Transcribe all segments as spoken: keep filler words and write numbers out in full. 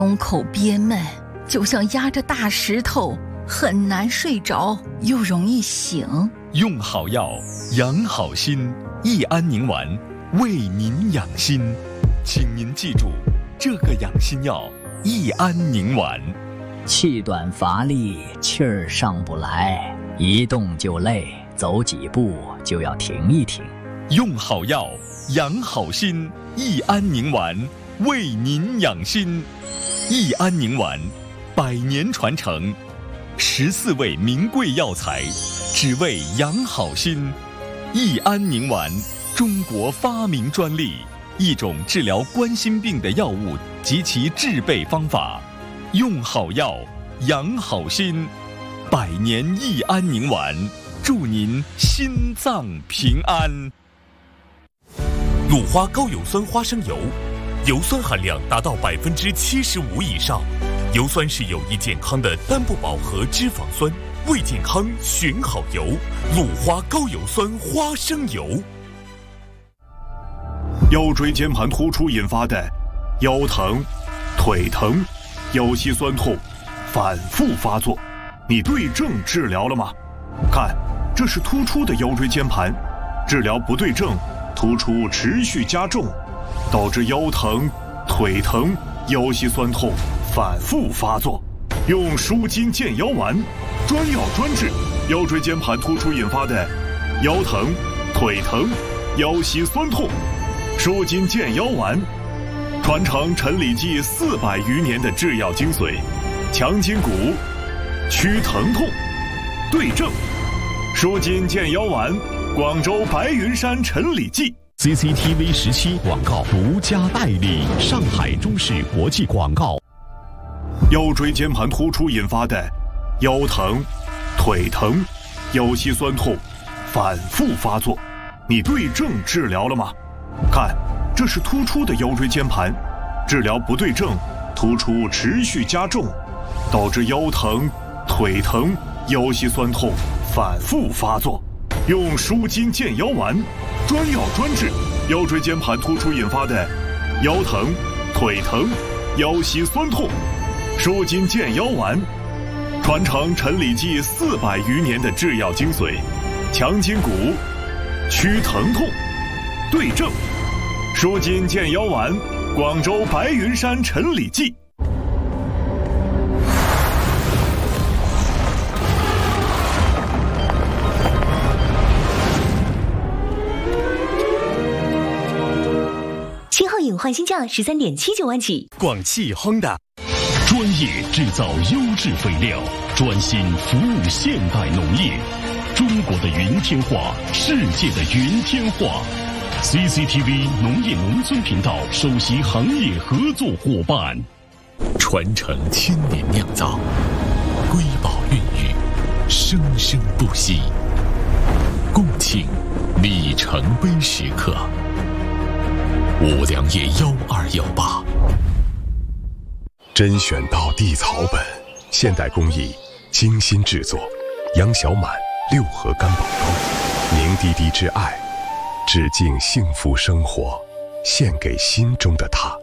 胸口憋闷，就像压着大石头，很难睡着，又容易醒。 用好药，养好心，益安宁丸为您养心。请您记住，这个养心药益安宁丸。 气短乏力，气儿上不来，一动就累，走几步就要停一停。 用好药，养好心，益安宁丸为您养心。益安宁丸，百年传承，十四味名贵药材，只为养好心。益安宁丸，中国发明专利，一种治疗冠心病的药物及其制备方法。用好药，养好心，百年益安宁丸，祝您心脏平安。 鲁花高油酸花生油，油酸含量达到百分之七十五以上，油酸是有益健康的单不饱和脂肪酸，为健康选好油。鲁花高油酸花生油。 腰椎间盘突出引发的腰疼、腿疼、腰膝酸痛反复发作，你对症治疗了吗？看，这是突出的腰椎间盘，治疗不对症，突出持续加重，导致腰疼、腿疼、腰膝酸痛反复发作。用舒筋健腰丸，专药专治腰椎间盘突出引发的腰疼、腿疼、腰膝酸痛。舒筋健腰丸，传承陈李济四百余年的制药精髓，强筋骨，祛疼痛，对症。舒筋健腰丸，广州白云山陈李济。 C C T V 十七广告独家代理，上海中视国际广告。 腰椎间盘突出引发的腰疼、腿疼、腰膝酸痛反复发作，你对症治疗了吗？看，这是突出的腰椎间盘，治疗不对症，突出持续加重，导致腰疼、腿疼、腰膝酸痛反复发作。用舒筋健腰丸，专药专治腰椎间盘突出引发的腰疼、腿疼、腰膝酸痛。舒筋健腰丸，传承陈李济四百余年的制药精髓，强筋骨，祛疼痛，对症。舒筋健腰丸，广州白云山陈李济。 新皓影换新价十三点七九万起。 广汽 Honda， 专业制造优质肥料，专心服务现代农业。中国的云天化，世界的云天化。C C T V 农业农村频道首席行业合作伙伴， 传承千年酿造，瑰宝孕育，生生不息。共庆里程碑时刻。五粮液幺二幺八， 甄选到地草本，现代工艺，精心制作，杨小满六合干宝膏，凝滴滴之爱。致敬幸福生活，献给心中的他。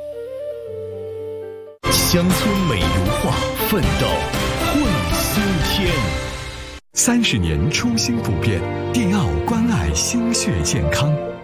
乡村美如画，奋斗会新天。 三十年初心不变，迪奥关爱心血健康。